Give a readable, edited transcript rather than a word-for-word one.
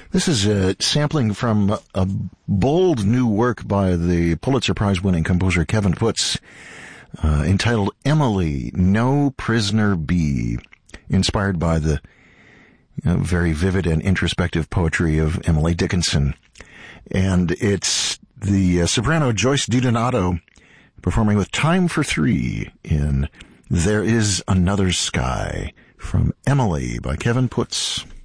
This is a sampling from a bold new work by the Pulitzer Prize-winning composer Kevin Puts, entitled Emily, No Prisoner Be, inspired by the very vivid and introspective poetry of Emily Dickinson. And it's the soprano Joyce DiDonato performing with Time for Three in There Is Another Sky from Emily by Kevin Puts.